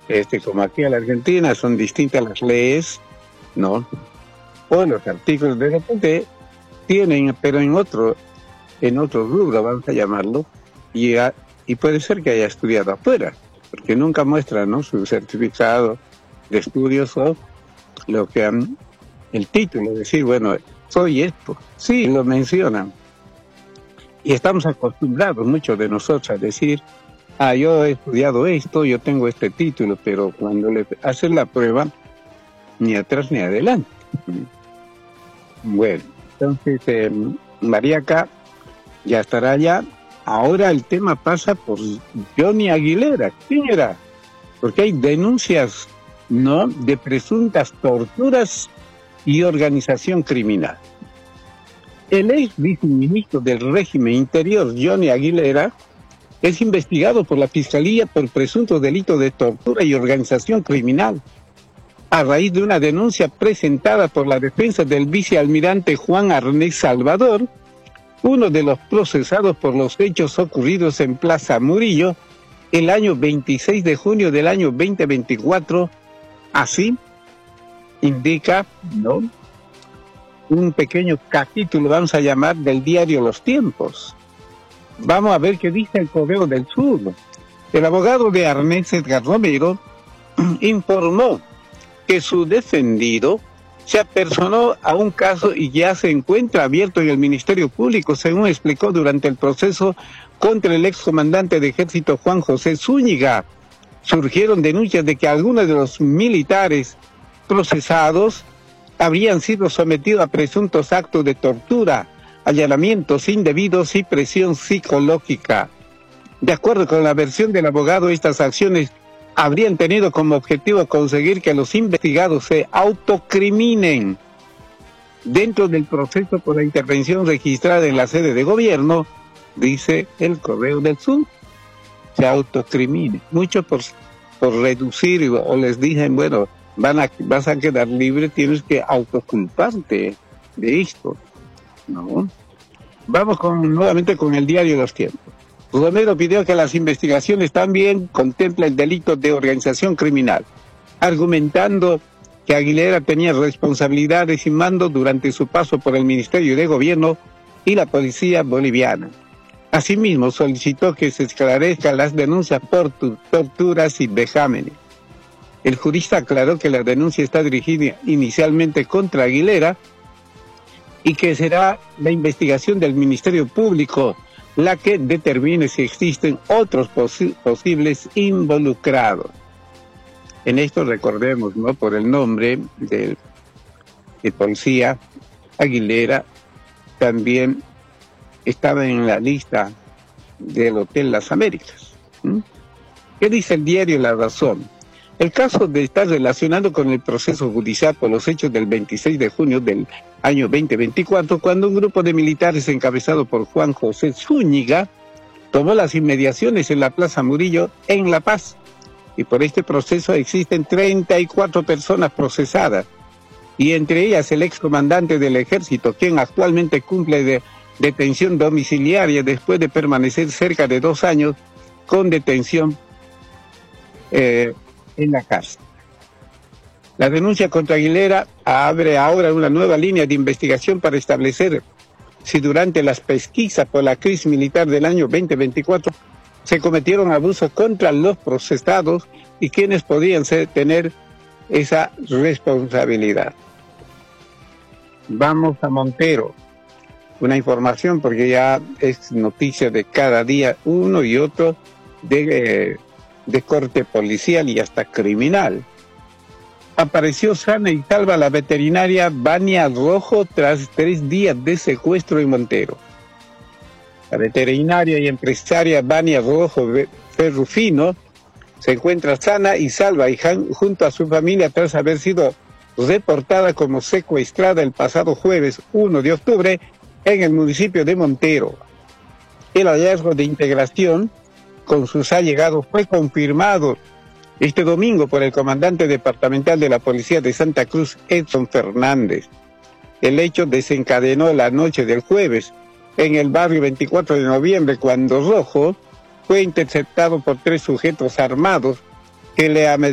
Como aquí en la Argentina son distintas las leyes, ¿no? O los artículos de repente tienen, pero en otro rubro, vamos a llamarlo, y puede ser que haya estudiado afuera, porque nunca muestra, ¿no?, su certificado de estudios o lo que el título, decir, bueno, soy esto. Sí, lo mencionan. Y estamos acostumbrados, muchos de nosotros, a decir, yo he estudiado esto, yo tengo este título, pero cuando le hacen la prueba, ni atrás ni adelante. Bueno, entonces, Mariaca ya estará allá. Ahora el tema pasa por Johnny Aguilera. ¿Quién era? Porque hay denuncias, ¿no?, de presuntas torturas y organización criminal. El ex viceministro del régimen interior, Johnny Aguilera, es investigado por la Fiscalía por presuntos delitos de tortura y organización criminal, a raíz de una denuncia presentada por la defensa del vicealmirante Juan Arnés Salvador, uno de los procesados por los hechos ocurridos en Plaza Murillo el año 26 de junio del año 2024, así indica, ¿no?, un pequeño capítulo, vamos a llamar, del diario Los Tiempos. Vamos a ver qué dice el Correo del Sur. El abogado de Arnés, Edgar Romero, informó que su defendido se apersonó a un caso y ya se encuentra abierto en el Ministerio Público, según explicó durante el proceso contra el excomandante de Ejército Juan José Zúñiga. Surgieron denuncias de que algunos de los militares procesados habrían sido sometidos a presuntos actos de tortura, allanamientos indebidos y presión psicológica. De acuerdo con la versión del abogado, estas acciones habrían tenido como objetivo conseguir que los investigados se autocriminen. Dentro del proceso por la intervención registrada en la sede de gobierno, dice el Correo del Sur, se autocriminen. Muchos por reducir, o les dicen, bueno, vas a quedar libre, tienes que autoculparte de esto, ¿no? Vamos nuevamente con el diario Los Tiempos. Romero pidió que las investigaciones también contemplen el delito de organización criminal, argumentando que Aguilera tenía responsabilidades y mando durante su paso por el Ministerio de Gobierno y la policía boliviana. Asimismo, solicitó que se esclarezcan las denuncias por torturas y vejámenes. El jurista aclaró que la denuncia está dirigida inicialmente contra Aguilera y que será la investigación del Ministerio Público la que determine si existen otros posibles involucrados. En esto recordemos, ¿no?, por el nombre del policía Aguilera, también estaba en la lista del Hotel Las Américas. ¿Qué dice el diario La Razón? El caso está relacionado con el proceso judicial por los hechos del 26 de junio del año 2024, cuando un grupo de militares encabezado por Juan José Zúñiga tomó las inmediaciones en la Plaza Murillo en La Paz. Y por este proceso existen 34 personas procesadas, y entre ellas el excomandante del Ejército, quien actualmente cumple de detención domiciliaria después de permanecer cerca de 2 años con detención en la cárcel. La denuncia contra Aguilera abre ahora una nueva línea de investigación para establecer si durante las pesquisas por la crisis militar del año 2024 se cometieron abusos contra los procesados y quienes podían tener esa responsabilidad. Vamos a Montero. Una información, porque ya es noticia de cada día uno y otro de corte policial y hasta criminal. Apareció sana y salva la veterinaria Vania Rojo tras 3 días de secuestro en Montero. La veterinaria y empresaria Vania Rojo Ferrufino se encuentra sana y salva y junto a su familia tras haber sido reportada como secuestrada el pasado jueves 1 de octubre en el municipio de Montero. El hallazgo de integración con sus allegados fue confirmado este domingo por el comandante departamental de la Policía de Santa Cruz, Edson Fernández. El hecho desencadenó la noche del jueves en el barrio 24 de noviembre, cuando Rojo fue interceptado por 3 sujetos armados que le